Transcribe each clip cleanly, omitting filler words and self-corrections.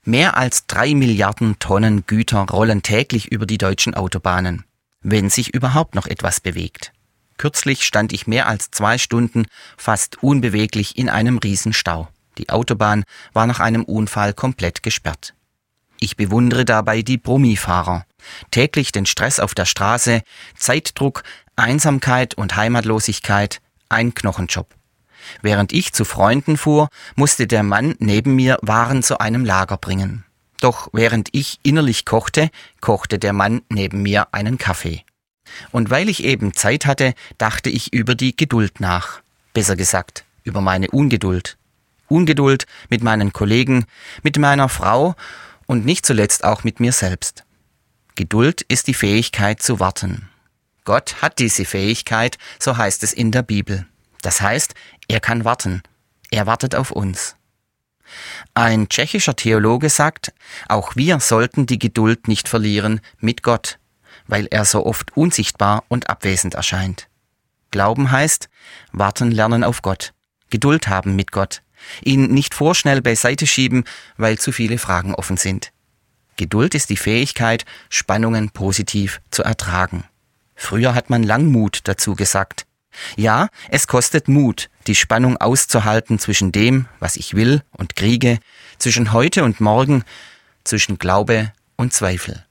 Mehr als 3 Milliarden Tonnen Güter rollen täglich über die deutschen Autobahnen, wenn sich überhaupt noch etwas bewegt. Kürzlich stand ich mehr als 2 Stunden fast unbeweglich in einem Riesenstau. Die Autobahn war nach einem Unfall komplett gesperrt. Ich bewundere dabei die Brummifahrer. Täglich den Stress auf der Straße, Zeitdruck, Einsamkeit und Heimatlosigkeit, ein Knochenjob. Während ich zu Freunden fuhr, musste der Mann neben mir Waren zu einem Lager bringen. Doch während ich innerlich kochte, kochte der Mann neben mir einen Kaffee. Und weil ich eben Zeit hatte, dachte ich über die Geduld nach. Besser gesagt, über meine Ungeduld. Ungeduld mit meinen Kollegen, mit meiner Frau und nicht zuletzt auch mit mir selbst. Geduld ist die Fähigkeit zu warten. Gott hat diese Fähigkeit, so heißt es in der Bibel. Das heißt, er kann warten. Er wartet auf uns. Ein tschechischer Theologe sagt, auch wir sollten die Geduld nicht verlieren mit Gott, weil er so oft unsichtbar und abwesend erscheint. Glauben heißt, warten lernen auf Gott, Geduld haben mit Gott, ihn nicht vorschnell beiseite schieben, weil zu viele Fragen offen sind. Geduld ist die Fähigkeit, Spannungen positiv zu ertragen. Früher hat man Langmut dazu gesagt. Ja, es kostet Mut, die Spannung auszuhalten zwischen dem, was ich will und kriege, zwischen heute und morgen, zwischen Glaube und Zweifel.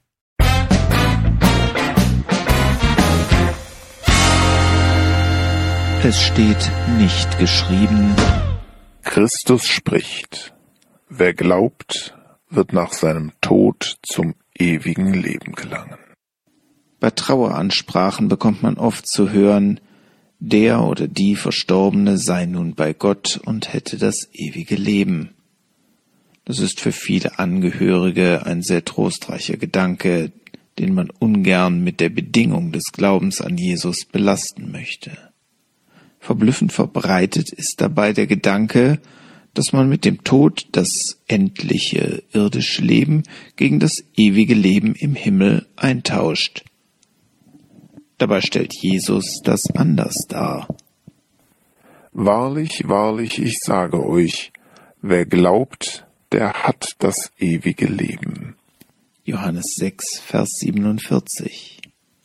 Es steht nicht geschrieben: Christus spricht: Wer glaubt, wird nach seinem Tod zum ewigen Leben gelangen. Bei Traueransprachen bekommt man oft zu hören, der oder die Verstorbene sei nun bei Gott und hätte das ewige Leben. Das ist für viele Angehörige ein sehr trostreicher Gedanke, den man ungern mit der Bedingung des Glaubens an Jesus belasten möchte. Verblüffend verbreitet ist dabei der Gedanke, dass man mit dem Tod das endliche irdische Leben gegen das ewige Leben im Himmel eintauscht. Dabei stellt Jesus das anders dar. Wahrlich, wahrlich, ich sage euch, wer glaubt, der hat das ewige Leben. Johannes 6, Vers 47.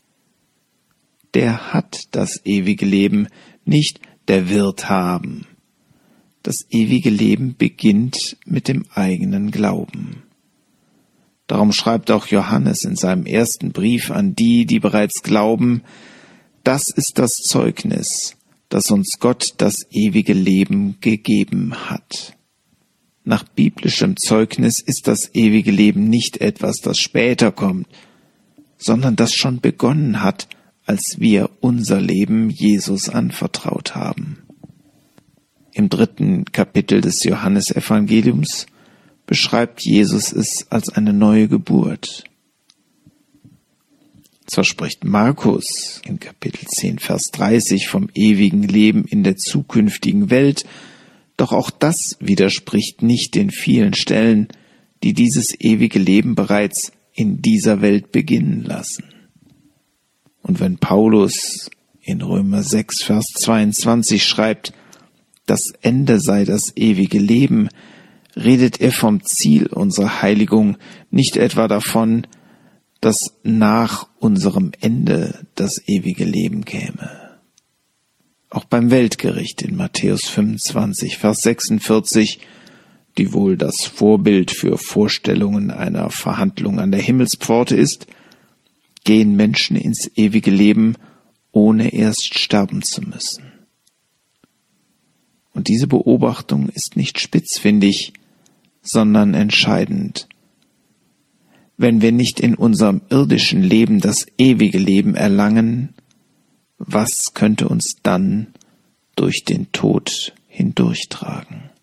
Der hat das ewige Leben, nicht der wird haben. Das ewige Leben beginnt mit dem eigenen Glauben. Darum schreibt auch Johannes in seinem ersten Brief an die, die bereits glauben: Das ist das Zeugnis, dass uns Gott das ewige Leben gegeben hat. Nach biblischem Zeugnis ist das ewige Leben nicht etwas, das später kommt, sondern das schon begonnen hat, als wir unser Leben Jesus anvertraut haben. Im 3. Kapitel des Johannesevangeliums beschreibt Jesus es als eine neue Geburt. Zwar spricht Markus in Kapitel 10, Vers 30 vom ewigen Leben in der zukünftigen Welt, doch auch das widerspricht nicht den vielen Stellen, die dieses ewige Leben bereits in dieser Welt beginnen lassen. Und wenn Paulus in Römer 6, Vers 22 schreibt, das Ende sei das ewige Leben, redet er vom Ziel unserer Heiligung, nicht etwa davon, dass nach unserem Ende das ewige Leben käme. Auch beim Weltgericht in Matthäus 25, Vers 46, die wohl das Vorbild für Vorstellungen einer Verhandlung an der Himmelspforte ist, gehen Menschen ins ewige Leben, ohne erst sterben zu müssen. Und diese Beobachtung ist nicht spitzfindig, sondern entscheidend. Wenn wir nicht in unserem irdischen Leben das ewige Leben erlangen, was könnte uns dann durch den Tod hindurchtragen?